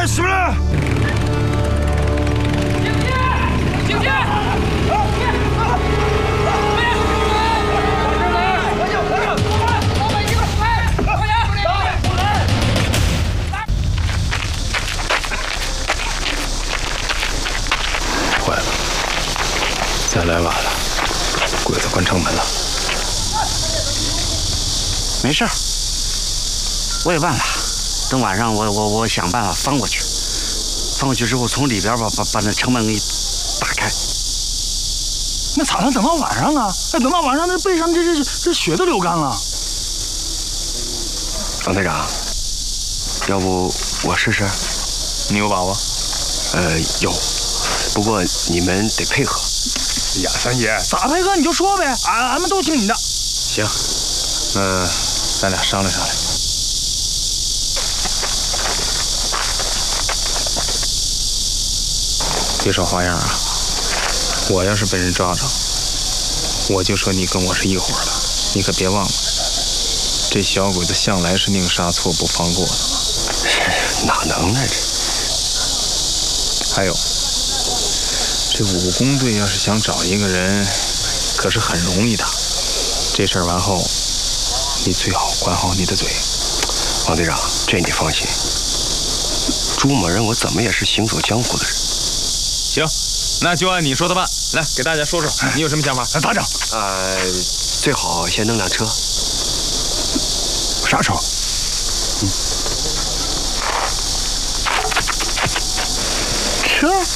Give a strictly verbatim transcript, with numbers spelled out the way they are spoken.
开始了！ 警戒！警戒！ 坏了，再来晚了，鬼子关城门了。 没事儿，我有办法。等晚上我我我想办法翻过去，翻过去之后从里边把把把那城门给打开。 那咋能等到晚上啊？哎，等到晚上，那背上这这这血都流干了。 王队长，要不我试试？ 你有把握？ 呃，有。不过你们得配合。 哎呀，三爷，咋配合你就说呗，俺俺们都听你的。 行，那咱俩商量商量。别耍花样啊！我要是被人抓着，我就说你跟我是一伙的，你可别忘了，这小鬼子向来是宁杀错不放过的。 哪能呢？这还有，这武工队要是想找一个人，可是很容易的。这事儿完后，你最好管好你的嘴。 王队长，这你放心。朱某人我怎么也是行走江湖的人。 行，那就按你说的办。来，给大家说说，你有什么想法？ 咋整？ 呃，最好先弄辆车。 啥车？嗯，车。